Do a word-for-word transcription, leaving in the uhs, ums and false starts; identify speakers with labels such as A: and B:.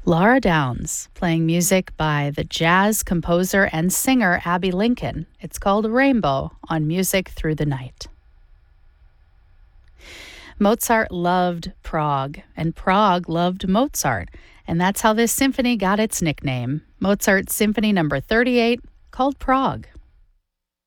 A: Laura Downs, playing music by the jazz composer and singer Abbey Lincoln. It's called Rainbow on Music Through the Night. Mozart loved Prague, and Prague loved Mozart, and that's how this symphony got its nickname. Mozart's Symphony Number thirty-eight, called Prague.